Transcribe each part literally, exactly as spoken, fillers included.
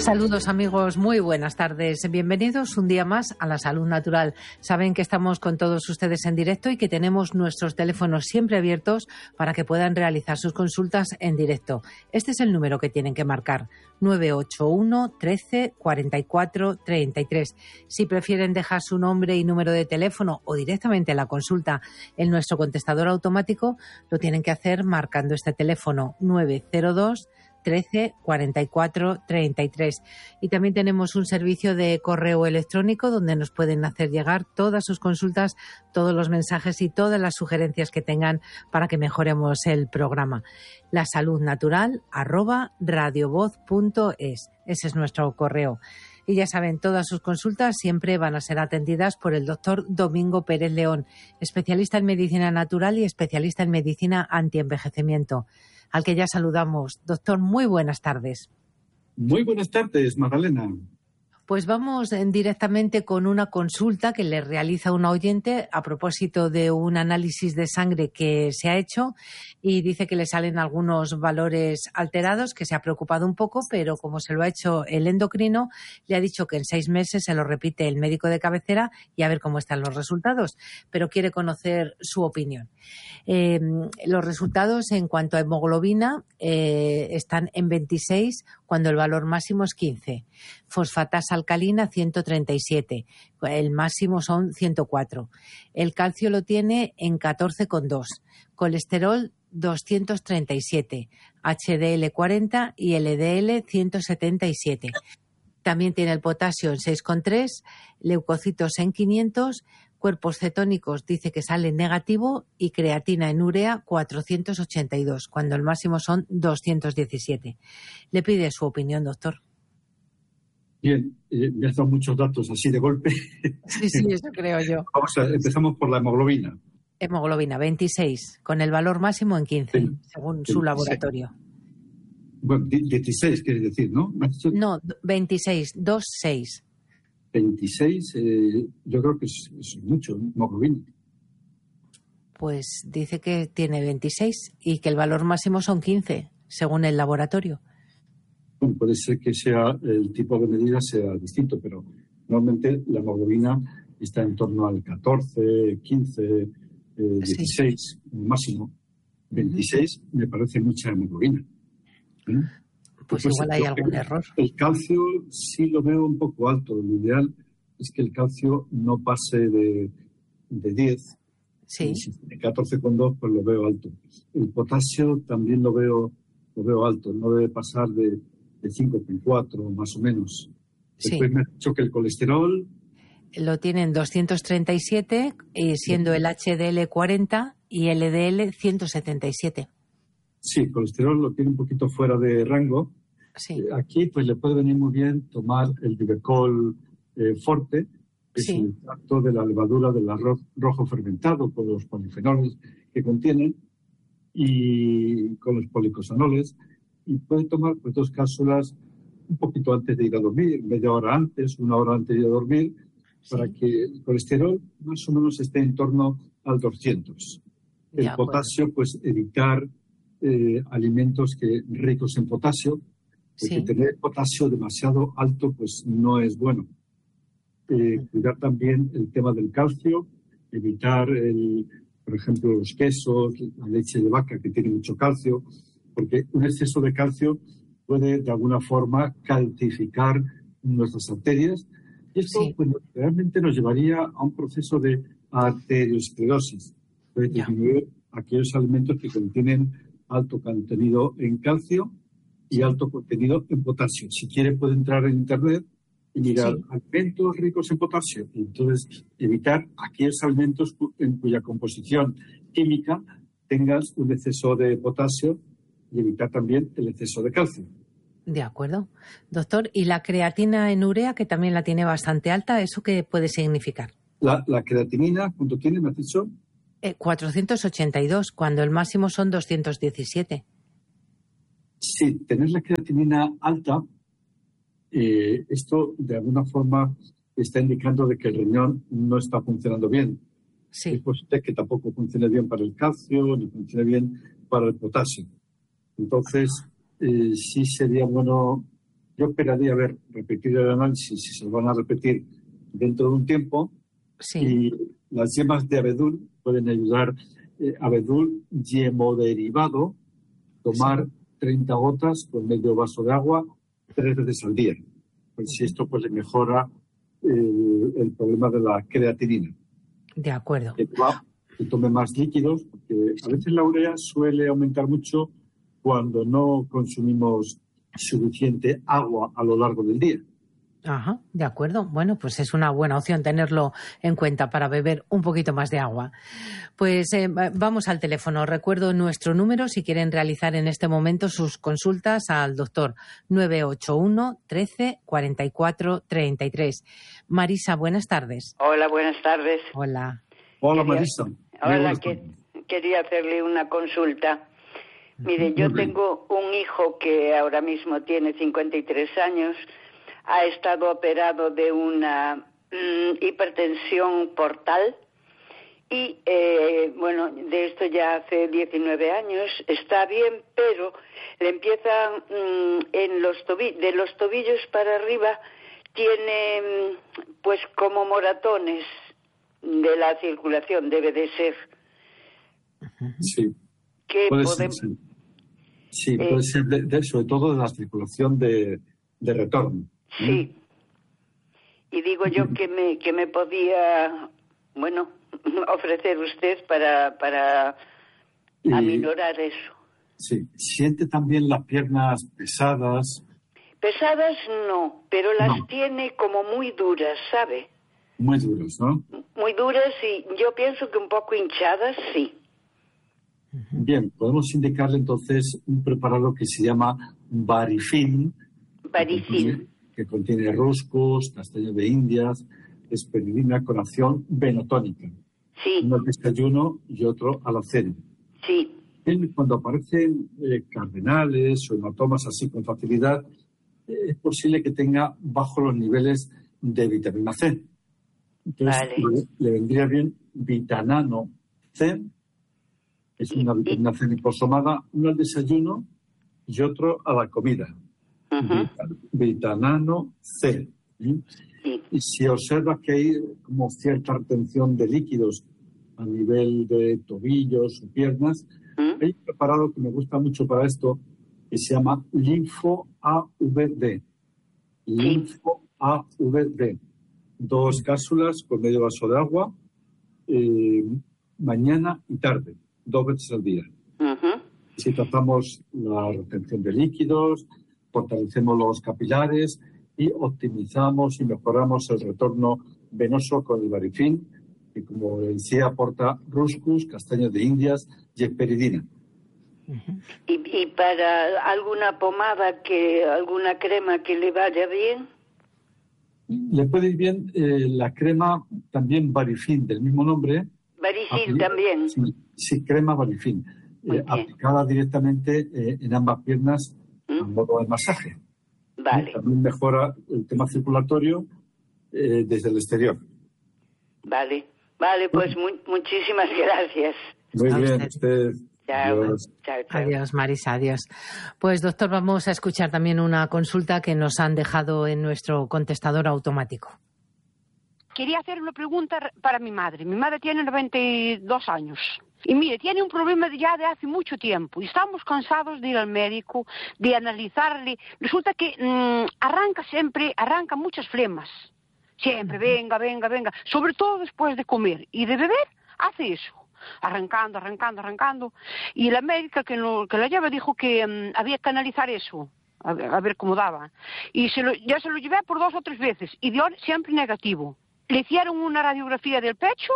Saludos amigos, muy buenas tardes. Bienvenidos un día más a La Salud Natural. Saben que estamos con todos ustedes en directo y que tenemos nuestros teléfonos siempre abiertos para que puedan realizar sus consultas en directo. Este es el número que tienen que marcar, nueve ocho uno, trece, cuarenta y cuatro, treinta y tres. Si prefieren dejar su nombre y número de teléfono o directamente la consulta en nuestro contestador automático, lo tienen que hacer marcando este teléfono nueve cero dos, trece, cuarenta y cuatro, treinta y tres. Y también tenemos un servicio de correo electrónico donde nos pueden hacer llegar todas sus consultas, todos los mensajes y todas las sugerencias que tengan para que mejoremos el programa. lasaludnatural arroba radiovoz punto es. Ese es nuestro correo. Y ya saben, todas sus consultas siempre van a ser atendidas por el doctor Domingo Pérez León, especialista en medicina natural y especialista en medicina antienvejecimiento, al que ya saludamos. Doctor, muy buenas tardes. Muy buenas tardes, Magdalena. Pues vamos en directamente con una consulta que le realiza una oyente a propósito de un análisis de sangre que se ha hecho y dice que le salen algunos valores alterados, que se ha preocupado un poco, pero como se lo ha hecho el endocrino, le ha dicho que en seis meses se lo repite el médico de cabecera y a ver cómo están los resultados, pero quiere conocer su opinión. Eh, los resultados en cuanto a hemoglobina eh, están en veintiséis cuando el valor máximo es quince. Fosfatasa alcalina ciento treinta y siete, el máximo son ciento cuatro. El calcio lo tiene en catorce coma dos, colesterol doscientos treinta y siete, H D L cuarenta y L D L ciento setenta y siete. También tiene el potasio en seis coma tres, leucocitos en quinientos, cuerpos cetónicos dice que sale negativo y creatina en urea cuatrocientos ochenta y dos, cuando el máximo son doscientos diecisiete. Le pide su opinión, doctor. Bien, eh, me has dado muchos datos así de golpe. Sí, sí, eso creo yo. Vamos a, empezamos por la hemoglobina. Hemoglobina veintiséis, con el valor máximo en quince, Sí, según su laboratorio. Bueno, dieciséis quieres decir, ¿no? No, veintiséis, veintiséis. veintiséis, eh, yo creo que es, es mucho, ¿no? Hemoglobina. Pues dice que tiene veintiséis y que el valor máximo son quince, según el laboratorio. Bueno, puede ser que sea el tipo de medida sea distinto, pero normalmente la hemoglobina está en torno al catorce, quince, eh, dieciséis, sí. Máximo. veintiséis uh-huh. Me parece mucha hemoglobina. ¿Eh? Pues, pues igual hay algún el, error. El calcio sí lo veo un poco alto. Lo ideal es que el calcio no pase de, de diez. Sí. Si tiene catorce coma dos, pues lo veo alto. El potasio también lo veo, lo veo alto. No debe pasar de de cinco coma cuatro más o menos. Sí. Después me ha dicho que el colesterol lo tienen doscientos treinta y siete, eh, siendo el H D L cuarenta y el L D L ciento setenta y siete. Sí, el colesterol lo tiene un poquito fuera de rango. Sí. Eh, aquí pues le puede venir muy bien tomar el Divecol eh, Forte, que sí. Es el extracto de la levadura del arroz rojo fermentado con los polifenoles que contienen y con los policosanoles. Y puede tomar pues, dos cápsulas un poquito antes de ir a dormir, media hora antes, una hora antes de ir a dormir, sí. Para que el colesterol más o menos esté en torno al doscientos. El ya, potasio, pues, pues evitar eh, alimentos que ricos en potasio, porque sí. Tener potasio demasiado alto pues no es bueno. Eh, cuidar también el tema del calcio, evitar, el, por ejemplo, los quesos, la leche de vaca que tiene mucho calcio, porque un exceso de calcio puede de alguna forma calcificar nuestras arterias y esto sí. Pues, realmente nos llevaría a un proceso de arteriosclerosis. Puede disminuir aquellos alimentos que contienen alto contenido en calcio y alto contenido en potasio. Si quiere puede entrar en internet y mirar sí. alimentos ricos en potasio y entonces evitar aquellos alimentos en cuya composición química tengas un exceso de potasio y evitar también el exceso de calcio. De acuerdo. Doctor, ¿y la creatina en urea, que también la tiene bastante alta, eso qué puede significar? La, la creatinina, ¿cuánto tiene, me has dicho? Eh, cuatrocientos ochenta y dos, cuando el máximo son doscientos diecisiete. Sí, tener la creatinina alta, eh, esto de alguna forma está indicando de que el riñón no está funcionando bien. Sí. Es posible que tampoco funcione bien para el calcio, ni funcione bien para el potasio. Entonces, eh, sí sería bueno yo esperaría ver repetir el análisis si se lo van a repetir dentro de un tiempo. Sí. Y las yemas de abedul pueden ayudar. Eh, abedul yemoderivado, tomar sí. treinta gotas con medio vaso de agua tres veces al día. Pues si esto pues le mejora el, el problema de la creatinina. De acuerdo. Que, que tome más líquidos, porque a veces la urea suele aumentar mucho cuando no consumimos suficiente agua a lo largo del día. Ajá, de acuerdo. Bueno, pues es una buena opción tenerlo en cuenta para beber un poquito más de agua. Pues eh, vamos al teléfono. Recuerdo nuestro número si quieren realizar en este momento sus consultas al doctor nueve ocho uno, trece, cuarenta y cuatro, treinta y tres. Marisa, buenas tardes. Hola, buenas tardes. Hola. Hola, quería, Marisa. Hola, que, quería hacerle una consulta. Mire, yo tengo un hijo que ahora mismo tiene cincuenta y tres años. Ha estado operado de una mm, hipertensión portal y, eh, bueno, de esto ya hace diecinueve años. Está bien, pero le empiezan mm, en los tobillos, de los tobillos para arriba, tiene mm, pues como moratones de la circulación, debe de ser. Sí. ¿Qué puede podemos...? ser, sí, sí eh, puede ser de, de, sobre todo de la circulación de, de retorno. Sí, y digo yo que me que me podía, bueno, ofrecer usted para para y, aminorar eso. Sí, siente también las piernas pesadas. Pesadas no, pero las no. tiene como muy duras, ¿sabe? Muy duras, ¿no? Muy duras y yo pienso que un poco hinchadas, sí. Bien, podemos indicarle entonces un preparado que se llama Varifin. Varifin. Que contiene roscos, castaño de indias, esperidina con acción venotónica. Sí. Uno al desayuno y otro a la cena. Sí. Cuando aparecen eh, cardenales o hematomas así con facilidad, eh, es posible que tenga bajo los niveles de vitamina C. Entonces, vale. le, le vendría bien Vitanano C, es una y, vitamina C liposomada, uno al desayuno y otro a la comida. Uh-huh. Vitanano C. ¿sí? Sí. Y si observa que hay como cierta retención de líquidos a nivel de tobillos o piernas, ¿Mm? hay un preparado que me gusta mucho para esto que se llama Linfo A V D. Linfo A V D. Dos cápsulas con medio vaso de agua, eh, mañana y tarde, dos veces al día. Uh-huh. Si tratamos la retención de líquidos, fortalecemos los capilares y optimizamos y mejoramos el retorno venoso con el Varifin, que como decía aporta roscus, castaños de indias y esperidina. Uh-huh. ¿Y, y para alguna pomada, que alguna crema que le vaya bien? Le puede ir bien eh, la crema también Varifin, del mismo nombre. Varifin también. Sí, sí, crema Varifin, eh, aplicada directamente eh, en ambas piernas a modo de masaje. Vale. ¿sí? También mejora el tema circulatorio eh, desde el exterior. Vale, vale, pues mu muchísimas gracias. Muy bien, usted. Chao. Adiós. Chao, chao. Adiós, Marisa, adiós. Pues, doctor, vamos a escuchar también una consulta que nos han dejado en nuestro contestador automático. Quería hacer una pregunta para mi madre. Mi madre tiene noventa y dos años. Y mire, tiene un problema ya de hace mucho tiempo y estamos cansados de ir al médico, de analizarle. Resulta que mmm, arranca siempre, arranca muchas flemas. Siempre, venga, venga, venga. Sobre todo después de comer y de beber, hace eso. Arrancando, arrancando, arrancando. Y la médica que, no, que la lleva dijo que um, había que analizar eso, a ver, a ver cómo daba. Y se lo, ya se lo llevé por dos o tres veces y dio siempre negativo. Le hicieron una radiografía del pecho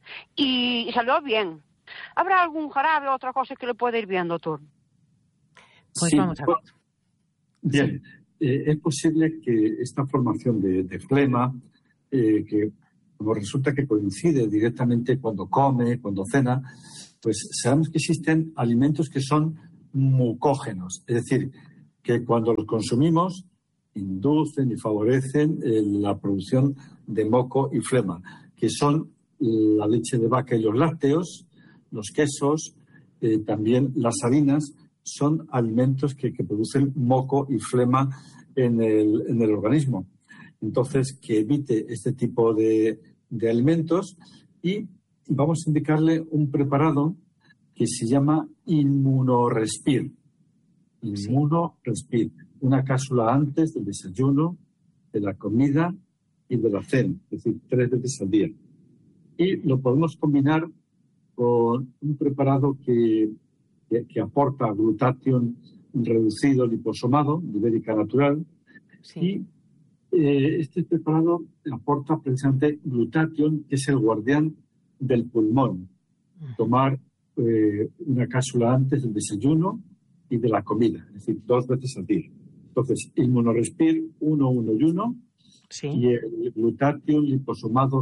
y salió bien. ¿Habrá algún jarabe o otra cosa que le pueda ir bien, doctor? Pues sí, vamos a ver. Bien, eh, es posible que esta formación de, de flema, eh, que como resulta que coincide directamente cuando come, cuando cena, pues sabemos que existen alimentos que son mucógenos, es decir, que cuando los consumimos inducen y favorecen eh, la producción de moco y flema, que son la leche de vaca y los lácteos, los quesos, eh, también las harinas son alimentos que, que producen moco y flema en el, en el organismo. Entonces, que evite este tipo de, de alimentos y vamos a indicarle un preparado que se llama Inmunorespir. Inmunorespir. Una cápsula antes del desayuno, de la comida y de la cena, es decir, tres veces al día. Y lo podemos combinar con un preparado que, que, que aporta glutatión reducido liposomado, ibérica natural, sí. Y eh, este preparado aporta precisamente glutatión, que es el guardián del pulmón. Tomar eh, una cápsula antes del desayuno y de la comida, es decir, dos veces al día. Entonces, Inmunorespir uno, uno y uno, sí. Y el glutatión liposomado